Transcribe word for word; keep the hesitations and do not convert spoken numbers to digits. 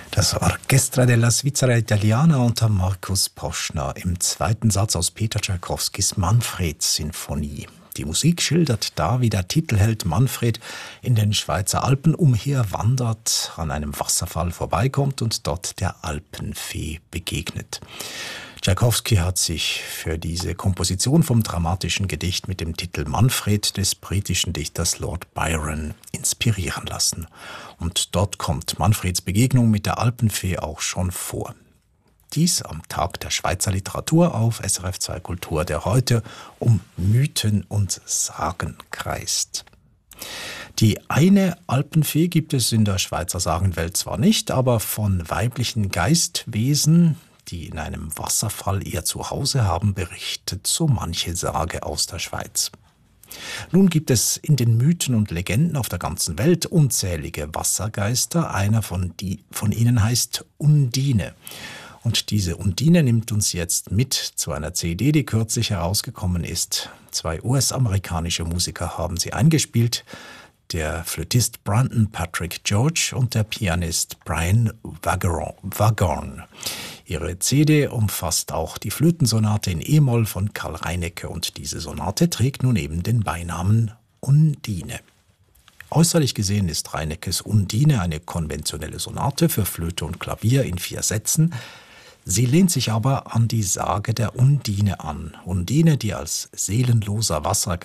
Das Orchestra della Svizzera Italiana unter Markus Poschner im zweiten Satz aus Peter Tschaikowskis Manfred-Sinfonie. Die Musik schildert da, wie der Titelheld Manfred in den Schweizer Alpen umherwandert, an einem Wasserfall vorbeikommt und dort der Alpenfee begegnet. Tschaikowski hat sich für diese Komposition vom dramatischen Gedicht mit dem Titel Manfred des britischen Dichters Lord Byron inspirieren lassen. Und dort kommt Manfreds Begegnung mit der Alpenfee auch schon vor. Dies am Tag der Schweizer Literatur auf S R F zwei Kultur, der heute um Mythen und Sagen kreist. Die eine Alpenfee gibt es in der Schweizer Sagenwelt zwar nicht, aber von weiblichen Geistwesen, die in einem Wasserfall ihr Zuhause haben, berichtet so manche Sage aus der Schweiz. Nun gibt es in den Mythen und Legenden auf der ganzen Welt unzählige Wassergeister. Einer von, die, von ihnen heißt Undine. Und diese Undine nimmt uns jetzt mit zu einer C D, die kürzlich herausgekommen ist. Zwei U S-amerikanische Musiker haben sie eingespielt. Der Flötist Brandon Patrick George und der Pianist Brian Waghorn. Ihre C D umfasst auch die Flötensonate in E-Moll von Karl Reinecke und diese Sonate trägt nun eben den Beinamen Undine. Äußerlich gesehen ist Reineckes Undine eine konventionelle Sonate für Flöte und Klavier in vier Sätzen. Sie lehnt sich aber an die Sage der Undine an. Undine, die als seelenloser Wassergeist